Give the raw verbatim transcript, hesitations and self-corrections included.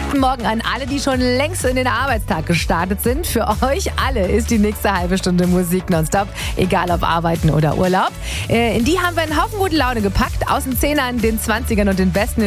Guten Morgen an alle, die schon längst in den Arbeitstag gestartet sind. Für euch alle ist die nächste halbe Stunde Musik nonstop, egal ob Arbeiten oder Urlaub. In die haben wir einen Haufen gute Laune gepackt, aus den Zehnern, den Zwanzigern und den besten